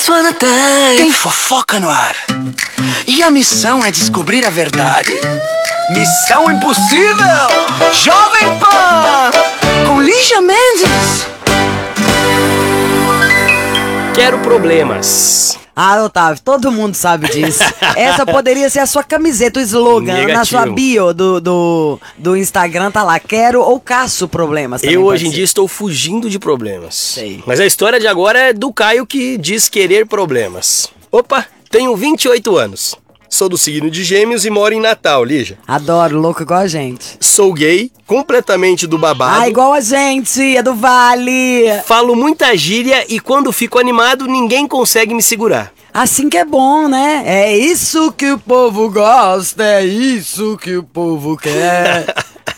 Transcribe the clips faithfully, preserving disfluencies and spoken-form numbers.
Once upon a time. Tem fofoca no ar. E a missão é descobrir a verdade. Missão Impossível! Jovem Pan! Com Lígia Mendes. Quero problemas. Ah, Otávio, todo mundo sabe disso. Essa poderia ser a sua camiseta, o slogan. Negativo. Na sua bio do, do, do Instagram tá lá, quero ou caço problemas. Eu hoje em dia estou fugindo de problemas. Sei. Mas a história de agora é do Caio, que diz querer problemas. Opa, tenho vinte e oito anos. Sou do signo de Gêmeos e moro em Natal, Lígia. Adoro, louco igual a gente. Sou gay, completamente do babado. Ah, igual a gente, é do Vale. Falo muita gíria e quando fico animado, ninguém consegue me segurar. Assim que é bom, né? É isso que o povo gosta, é isso que o povo quer.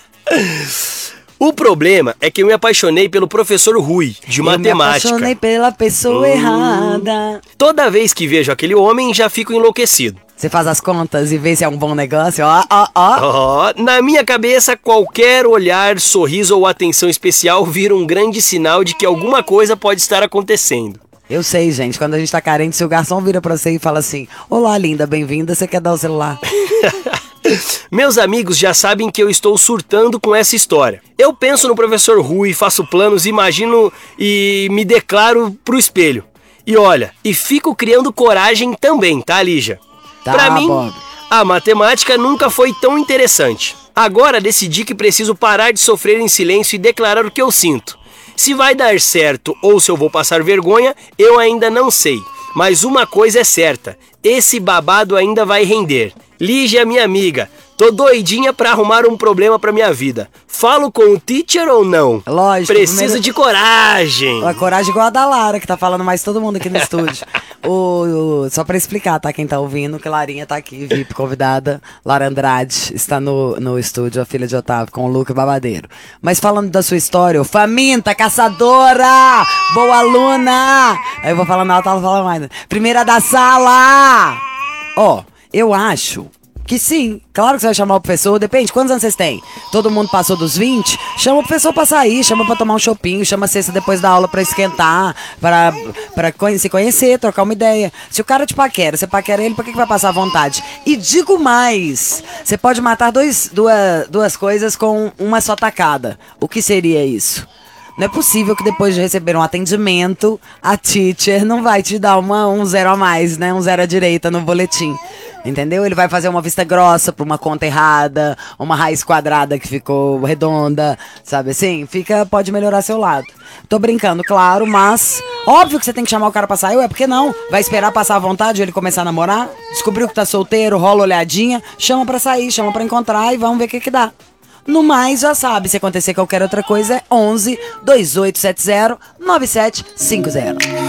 O problema é que eu me apaixonei pelo professor Rui, de matemática. Eu me apaixonei pela pessoa Hum. errada. Toda vez que vejo aquele homem, já fico enlouquecido. Você faz as contas e vê se é um bom negócio, ó, ó, ó. Oh, na minha cabeça, qualquer olhar, sorriso ou atenção especial vira um grande sinal de que alguma coisa pode estar acontecendo. Eu sei, gente, quando a gente tá carente, se o garçom vira pra você e fala assim: olá, linda, bem-vinda, você quer dar o celular? Meus amigos já sabem que eu estou surtando com essa história. Eu penso no professor Rui, faço planos, imagino e me declaro pro espelho. E olha, e fico criando coragem também, tá, Lígia? Tá, pra mim, Bob. a matemática nunca foi tão interessante. Agora decidi que preciso parar de sofrer em silêncio e declarar o que eu sinto. Se vai dar certo ou se eu vou passar vergonha, eu ainda não sei. Mas uma coisa é certa, esse babado ainda vai render. Lígia, minha amiga, tô doidinha pra arrumar um problema pra minha vida. Falo com o teacher ou não? Lógico. Preciso primeiro... de coragem. A coragem igual a da Lara, que tá falando mais todo mundo aqui no estúdio. O, o, só pra explicar, tá? Quem tá ouvindo, que Larinha tá aqui, V I P convidada. Lara Andrade está no, no estúdio, a filha de Otávio, com o Luca Babadeiro. Mas falando da sua história, ô, faminta, caçadora, boa aluna. Aí eu vou falar na alta, ela fala mais. Primeira da sala. Ó, eu acho... que sim, claro que você vai chamar o professor, depende, quantos anos vocês têm? Todo mundo passou dos vinte? Chama o professor pra sair, chama pra tomar um chopinho, chama a sexta depois da aula pra esquentar, pra, pra conhe- se conhecer, trocar uma ideia. Se o cara te paquera, você paquera ele, por que, que vai passar à vontade? E digo mais, você pode matar dois, duas, duas coisas com uma só tacada. O que seria isso? Não é possível que depois de receber um atendimento, a teacher não vai te dar uma, um zero a mais, né? Um zero à direita no boletim. Entendeu? Ele vai fazer uma vista grossa pra uma conta errada, uma raiz quadrada que ficou redonda, sabe assim? Fica, pode melhorar seu lado. Tô brincando, claro, mas óbvio que você tem que chamar o cara pra sair, ué, por que não? Vai esperar passar à vontade ele começar a namorar? Descobriu que tá solteiro, rola olhadinha, chama pra sair, chama pra encontrar e vamos ver o que que dá. No mais, já sabe, se acontecer qualquer outra coisa, é onze, dois oito sete zero, nove sete cinco zero.